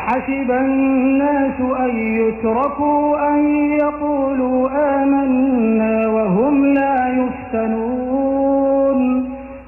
أحسب الناس أن يتركوا أن يقولوا آمنا وهم لا يفتنون